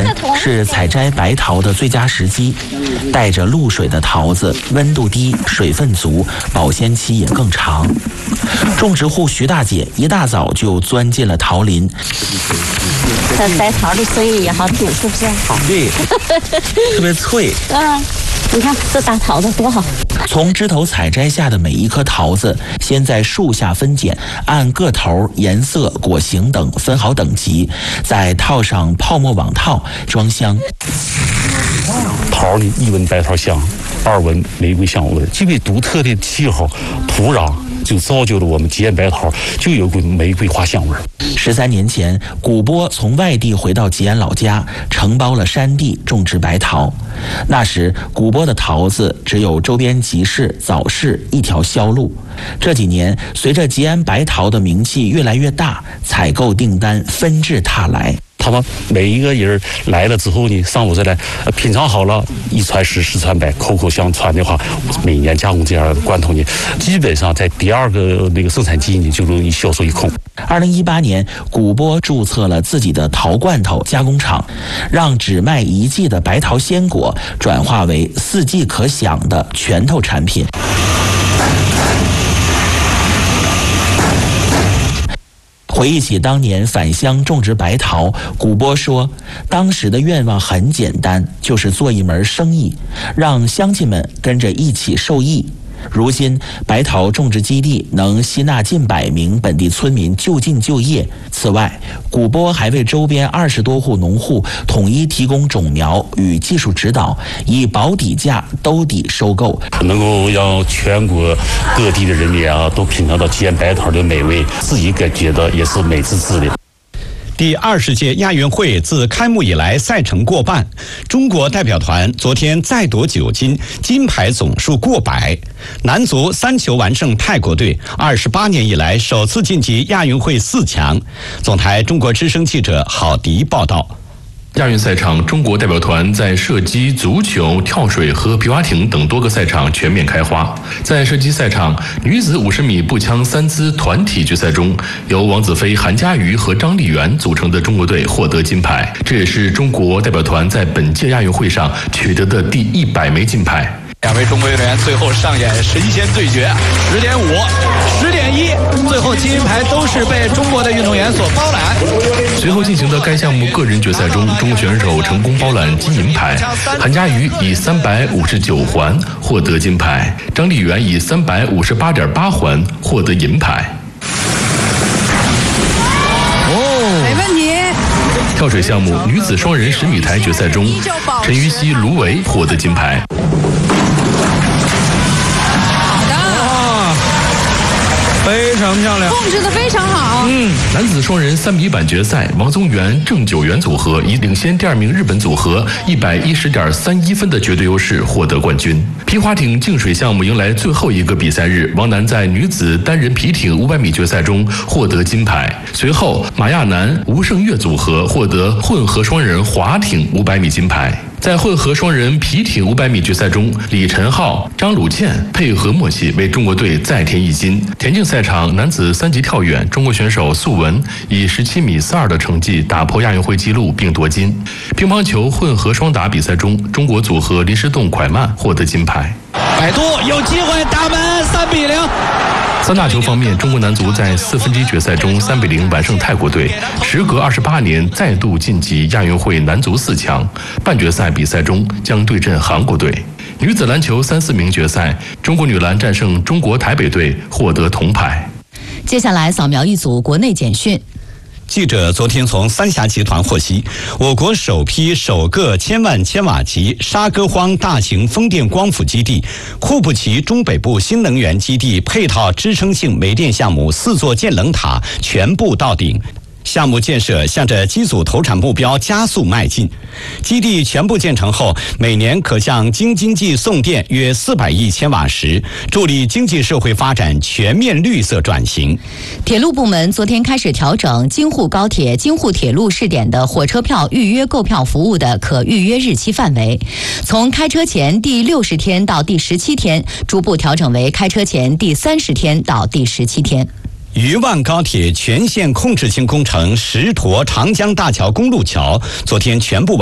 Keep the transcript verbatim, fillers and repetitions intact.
年是采摘白桃的最佳时机，带着露水的桃子温度低、水分足，保鲜期也更长。种植户徐大姐一大早就钻进了桃林。 这白桃的声音也好听，是不是？好， 对，特别脆。 嗯，你看这大桃子多好。 从枝头采摘下的每一颗桃子，先在树下分拣，按个头、颜色、果形等分好等级，再套上泡沫网套装箱。 桃呢，一闻白桃香，二闻玫瑰香味，具备独特的气候、土壤，就造就了我们吉安白桃就有股玫瑰花香味。 十三年前，古波从外地回到吉安老家，承包了山地种植白桃。那时，古波的桃子只有周边集市、早市一条销路。这几年，随着吉安白桃的名气越来越大，采购订单纷至沓来。 他们每一个人来了之后呢，上午再来品尝好了，一传十，十传百，口口相传的话，每年加工这样的罐头呢，基本上在第二个那个生产季呢就容易销售一空。 二零一八年，古波注册了自己的桃罐头加工厂，让只卖一季的白桃鲜果转化为四季可享的拳头产品。回忆起当年返乡种植白桃，古波说，当时的愿望很简单，就是做一门生意，让乡亲们跟着一起受益。如今，白桃种植基地能吸纳近百名本地村民就近就业。此外，古波还为周边二十多户农户统一提供种苗与技术指导，以保底价兜底收购， 能够让全国各地的人民啊都品尝到吉安白桃的美味，自己感觉到也是美滋滋的。 第二十届亚运会自开幕以来赛程过半，中国代表团昨天再夺九金，金牌总数过百。男足三球完胜泰国队，二十八年以来首次晋级亚运会四强。总台中国之声记者郝迪报道。 亚运赛场，中国代表团在射击、足球、跳水和皮划艇等多个赛场全面开花。在射击赛场，女子五十米步枪三姿团体决赛中，由王子飞、韩佳瑜和张丽媛组成的中国队获得金牌，这也是中国代表团在本届亚运会上取得的第一百枚金牌。 两位中国运动员最后上演神仙对决，十点五、十点一，最后金银牌都是被中国的运动员所包揽。 随后进行的该项目个人决赛中，中国选手成功包揽金银牌，韩佳瑜以三百五十九环获得金牌，张丽媛以三百五十八点八环获得银牌。 哦，没问题。 跳水项目女子双人十米台决赛中，陈芋汐、卢维获得金牌。 非常漂亮，控制得非常好。 嗯，男子双人三米板决赛，王宗源、郑九元组合以领先第二名日本组合一百一十点三一分的绝对优势获得冠军。皮划艇竞水项目迎来最后一个比赛日，王楠在女子单人皮艇五百米决赛中获得金牌。随后，马亚楠、吴胜月组合获得混合双人划艇五百米金牌。在混合双人皮艇五百米决赛中，李晨浩、张鲁倩配合默契为中国队再添一金。田径赛场男子三级跳远，中国选手素文以十七米四二的成绩打破亚运会纪录并夺金。乒乓球混合双打比赛中，中国组合林诗栋、蒯曼获得金牌。 百度有机会打门，三比零。 三大球方面，中国男足在四分之一决赛中三比零完胜泰国队，时隔二十八年再度晋级亚运会男足四强。半决赛比赛中将对阵韩国队。女子篮球三四名决赛，中国女篮战胜中国台北队，获得铜牌。 接下来扫描一组国内简讯。 记者昨天从三峡集团获悉，我国首批首个千万千瓦级沙戈荒大型风电光伏基地库布齐中北部新能源基地配套支撑性煤电项目四座建冷塔全部到顶。项目建设向着机组投产目标加速迈进。基地全部建成后，每年可向京津冀送电约四百亿千瓦时，助力经济社会发展全面绿色转型。 铁路部门昨天开始调整京沪高铁、京沪铁路试点的火车票预约购票服务的可预约日期范围，从开车前第六十天到第十七天，逐步调整为开车前第三十天到第十七天。 渝万高铁全线控制性工程石沱长江大桥公路桥昨天全部完成。